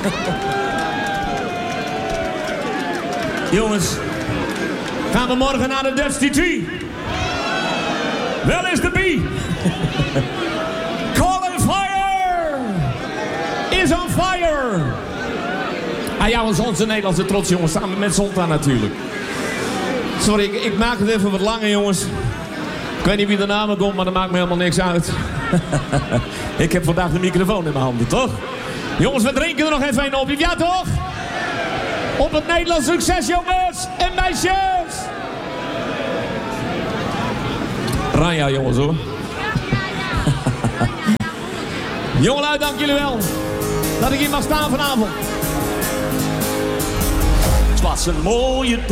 Jongens, gaan we morgen naar de Dusty Tree? Wel is de bee. Colin Fire is on fire. Ah ja, want onze Nederlandse trots, jongens, samen met Zonta natuurlijk. Sorry, ik maak het even wat langer, jongens. Ik weet niet wie de namen komt, maar dat maakt me helemaal niks uit. Ik heb vandaag de microfoon in mijn handen, toch? Jongens, we drinken er nog even een op. Ja, toch? Op het Nederlands succes, jongens en meisjes! Ranja, jongens, hoor. Jongelui, dank jullie wel. Dat ik hier mag staan vanavond. Het was een mooie